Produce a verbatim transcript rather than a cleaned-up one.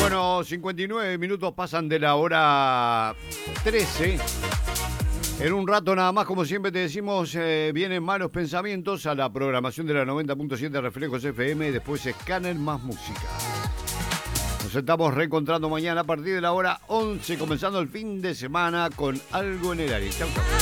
Bueno, cincuenta y nueve minutos pasan de la hora trece. En un rato nada más, como siempre te decimos, eh, vienen Malos Pensamientos a la programación de la noventa punto siete Reflejos F M y después Scanner más música. Nos estamos reencontrando mañana a partir de la hora once, comenzando el fin de semana con Algo en el Aire. Chau, chau.